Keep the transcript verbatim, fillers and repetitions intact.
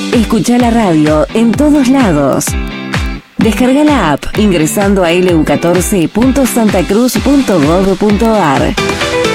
Escucha la radio en todos lados. Descarga la app ingresando a l u catorce punto santa cruz punto gov punto a r.